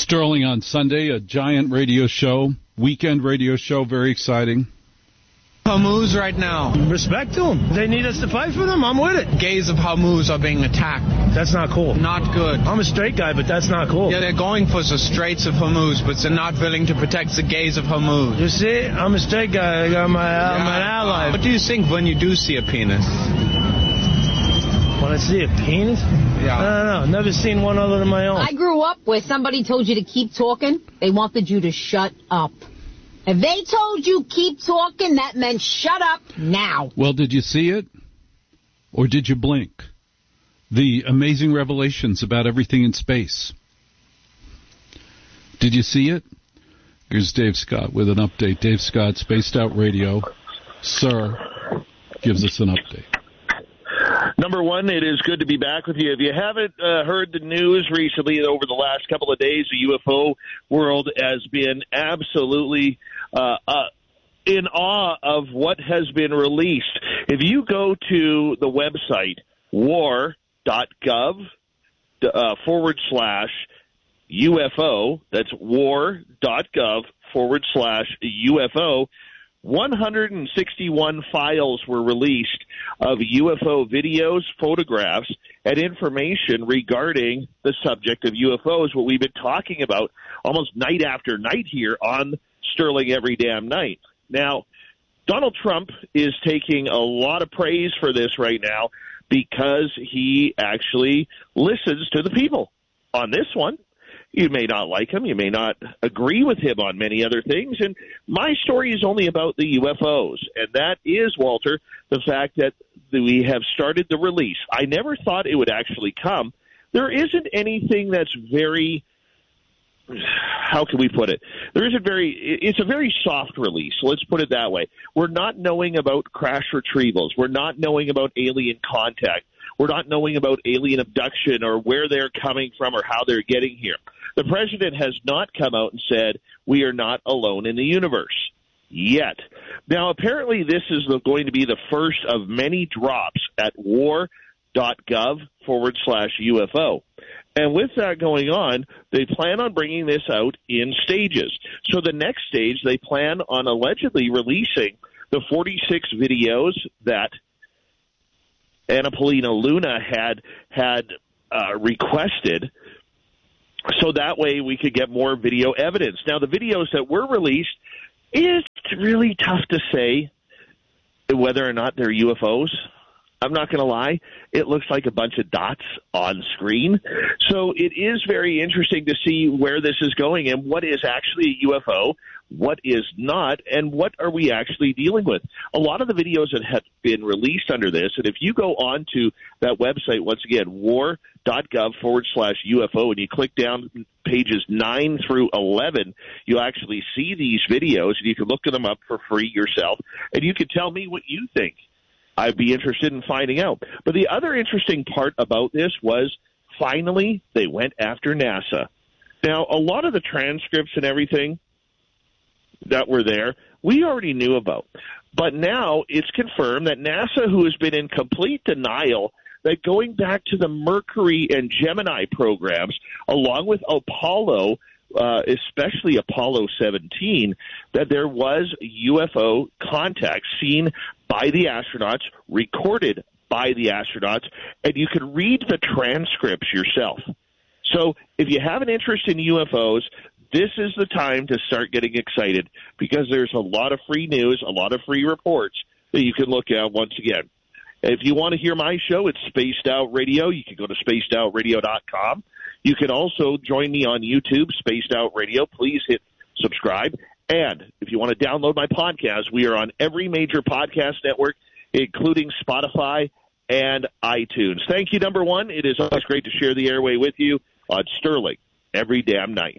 Sterling on Sunday, a giant radio show, weekend radio show, very exciting. Hamouz right now. Respect to them. They need us to fight for them. I'm with it. Gays of Hamouz are being attacked. That's not cool. Not good. I'm a straight guy, but that's not cool. Yeah, they're going for the Straits of Hamouz, but they're not willing to protect the gays of Hamouz. You see, I'm a straight guy. I'm an ally. What do you think when you do see a penis? When I see a penis? Yeah. I don't know. Never seen one other than my own. I grew up where somebody told you to keep talking. They wanted you to shut up. If they told you keep talking, that meant shut up now. Well, did you see it? Or did you blink? The amazing revelations about everything in space. Did you see it? Here's Dave Scott with an update. Dave Scott, Spaced Out Radio. Sir, gives us an update. Number one, it is good to be back with you. If you haven't heard the news recently, over the last couple of days, the UFO world has been absolutely in awe of what has been released. If you go to the website war.gov /UFO, that's war.gov /UFO, 161 files were released of UFO videos, photographs, and information regarding the subject of UFOs, what we've been talking about almost night after night here on Sterling Every Damn Night. Now, Donald Trump is taking a lot of praise for this right now because he actually listens to the people on this one. You may not like him. You may not agree with him on many other things. And my story is only about the UFOs. And that is, Walter, the fact that we have started the release. I never thought it would actually come. There isn't anything that's very, how can we put it? It's a very soft release. Let's put it that way. We're not knowing about crash retrievals. We're not knowing about alien contact. We're not knowing about alien abduction or where they're coming from or how they're getting here. The president has not come out and said we are not alone in the universe yet. Now, apparently this is going to be the first of many drops at war.gov /UFO. And with that going on, they plan on bringing this out in stages. So the next stage, they plan on allegedly releasing the 46 videos that Anna Paulina Luna had requested, so that way we could get more video evidence. Now, the videos that were released, it's really tough to say whether or not they're UFOs. I'm not going to lie. It looks like a bunch of dots on screen. So it is very interesting to see where this is going and what is actually a UFO, what is not, and what are we actually dealing with. A lot of the videos that have been released under this, and if you go on to that website, once again, war.gov /UFO, and you click down pages 9 through 11, you'll actually see these videos, and you can look them up for free yourself, and you can tell me what you think. I'd be interested in finding out. But the other interesting part about this was finally they went after NASA. Now, a lot of the transcripts and everything that were there, we already knew about. But now it's confirmed that NASA, who has been in complete denial that going back to the Mercury and Gemini programs, along with Apollo, especially Apollo 17, that there was UFO contact seen by the astronauts, recorded by the astronauts, and you can read the transcripts yourself. So if you have an interest in UFOs, this is the time to start getting excited because there's a lot of free news, a lot of free reports that you can look at once again. If you want to hear my show, it's Spaced Out Radio. You can go to spacedoutradio.com. You can also join me on YouTube, Spaced Out Radio. Please hit subscribe. And if you want to download my podcast, we are on every major podcast network, including Spotify and iTunes. Thank you, number one. It is always great to share the airway with you on Sterling Every Damn Night.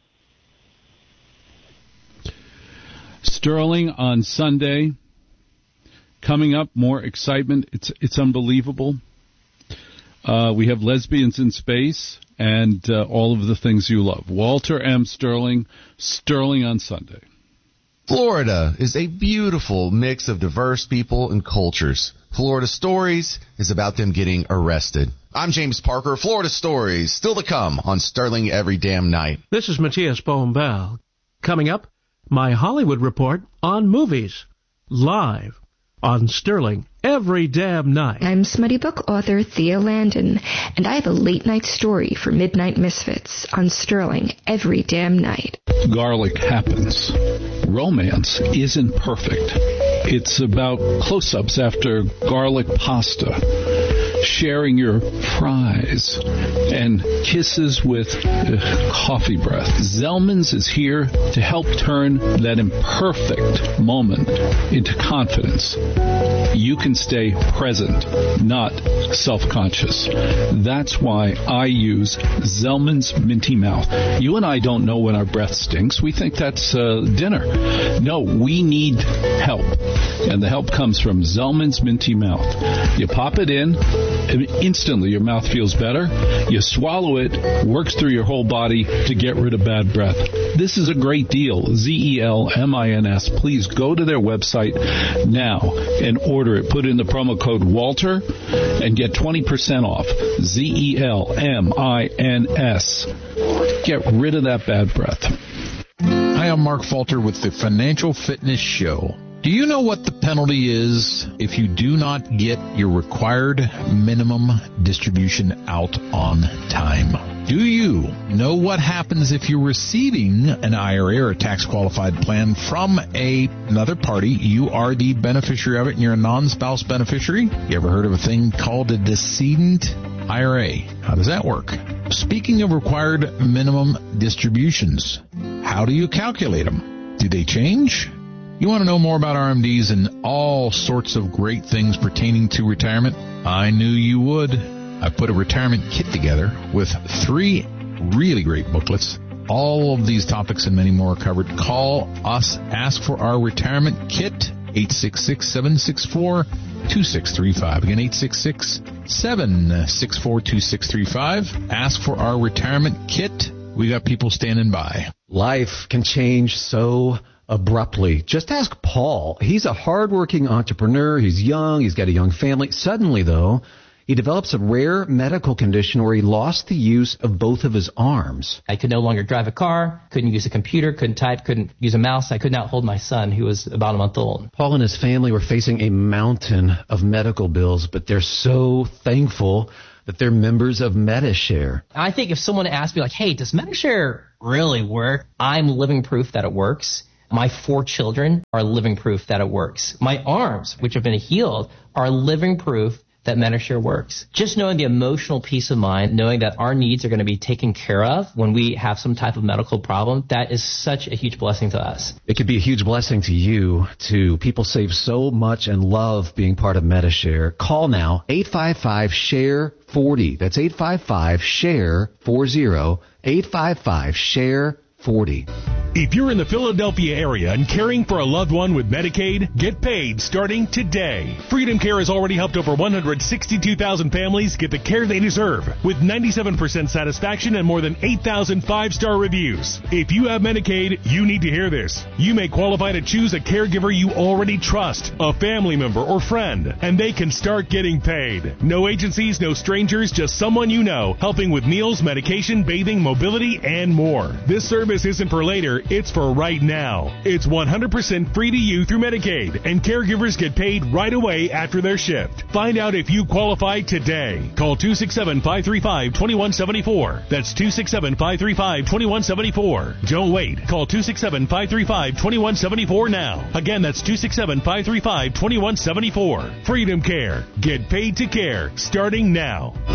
Sterling on Sunday. Coming up, more excitement. It's unbelievable. We have lesbians in space and all of the things you love. Walter M. Sterling, Sterling on Sunday. Florida is a beautiful mix of diverse people and cultures. Florida Stories is about them getting arrested. I'm James Parker. Florida Stories, still to come on Sterling Every Damn Night. This is Matthias Bohm-Bell. Coming up, my Hollywood report on movies, live on Sterling Every Damn Night. I'm smutty book author Thea Landon, and I have a late-night story for Midnight Misfits on Sterling Every Damn Night. Garlic happens. Romance isn't perfect. It's about close-ups after garlic pasta, sharing your fries, and kisses with coffee breath. Zellman's is here to help turn that imperfect moment into confidence. You can stay present, not self-conscious. That's why I use Zellman's Minty Mouth. You and I don't know when our breath stinks. We think that's dinner. No, we need help. And the help comes from Zellman's Minty Mouth. You pop it in, and instantly your mouth feels better. You swallow it, works through your whole body to get rid of bad breath. This is a great deal. Zellmins. Please go to their website now and order it. Put in the promo code Walter and get 20% off. Zellmins. Get rid of that bad breath. Hi, I'm Mark Falter with the Financial Fitness Show. Do you know what the penalty is if you do not get your required minimum distribution out on time? Do you know what happens if you're receiving an IRA or a tax-qualified plan from another party? You are the beneficiary of it and you're a non-spouse beneficiary. You ever heard of a thing called a decedent IRA? How does that work? Speaking of required minimum distributions, how do you calculate them? Do they change? You want to know more about RMDs and all sorts of great things pertaining to retirement? I knew you would. I put a retirement kit together with 3 really great booklets. All of these topics and many more are covered. Call us. Ask for our retirement kit. 866-764-2635. Again, 866-764-2635. Ask for our retirement kit. We got people standing by. Life can change so abruptly. Just ask Paul. He's a hardworking entrepreneur. He's young. He's got a young family. Suddenly, though, he develops a rare medical condition where he lost the use of both of his arms. I could no longer drive a car, couldn't use a computer, couldn't type, couldn't use a mouse. I could not hold my son, who was about a month old. Paul and his family were facing a mountain of medical bills, but they're so thankful that they're members of Medi-Share. I think if someone asked me, like, hey, does Medi-Share really work? I'm living proof that it works. My 4 children are living proof that it works. My arms, which have been healed, are living proof that Medi-Share works. Just knowing the emotional peace of mind, knowing that our needs are going to be taken care of when we have some type of medical problem, that is such a huge blessing to us. It could be a huge blessing to you, too. People save so much and love being part of Medi-Share. Call now, 855-SHARE-40. That's 855-SHARE-40, 855-SHARE-40. If you're in the Philadelphia area and caring for a loved one with Medicaid, get paid starting today. Freedom Care has already helped over 162,000 families get the care they deserve with 97% satisfaction and more than 8,000 5-star reviews. If you have Medicaid, you need to hear this. You may qualify to choose a caregiver you already trust, a family member or friend, and they can start getting paid. No agencies, no strangers, just someone you know, helping with meals, medication, bathing, mobility, and more. This service isn't for later. It's for right now. It's 100% free to you through Medicaid, and caregivers get paid right away after their shift. Find out if you qualify today. Call 267-535-2174. That's 267-535-2174. Don't wait. Call 267-535-2174 now. Again, that's 267-535-2174. Freedom Care. Get paid to care starting now.